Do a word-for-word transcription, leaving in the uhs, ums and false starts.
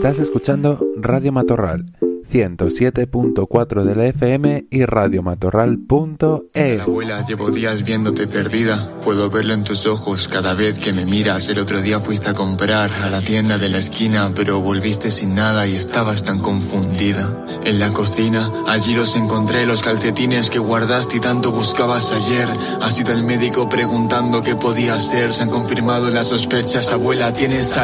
Estás escuchando Radio Matorral, ciento siete punto cuatro de la F M y radiomatorral punto es. Abuela, llevo días viéndote perdida. Puedo verlo en tus ojos cada vez que me miras. El otro día fuiste a comprar a la tienda de la esquina, pero volviste sin nada y estabas tan confundida. En la cocina, allí los encontré, los calcetines que guardaste y tanto buscabas ayer. Ha sido el médico preguntando qué podía hacer. Se han confirmado las sospechas, abuela, tienes a